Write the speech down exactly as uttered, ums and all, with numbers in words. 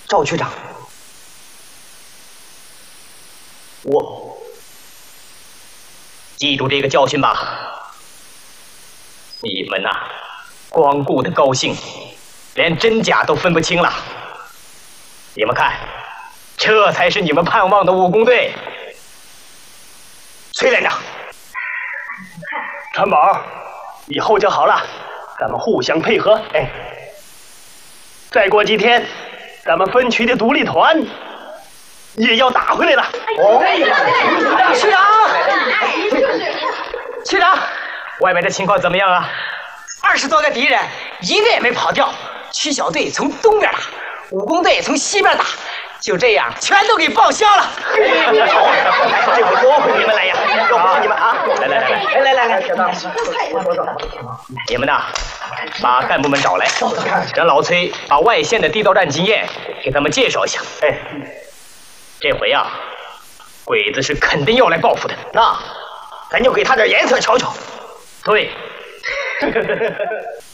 赵区长，我记住这个教训吧。你们呐、啊，光顾得高兴，连真假都分不清了。你们看，这才是你们盼望的武工队。崔连长， 川宝，以后就好了，咱们互相配合。哎，再过几天，咱们分区的独立团也要打回来了。 哦，区长，区长，外面的情况怎么样啊？ 二十多个敌人，一个也没跑掉。区小队从东边打，武工队从西边打，就这样全都给报销了。 这回多亏你们来呀，要不是你们啊！ 来来来来来来来来， 你们呐，把干部们找来，让老崔把外线的地道战经验给他们介绍一下。哎，这回啊，鬼子是肯定要来报复的，那咱就给他点颜色瞧瞧。对。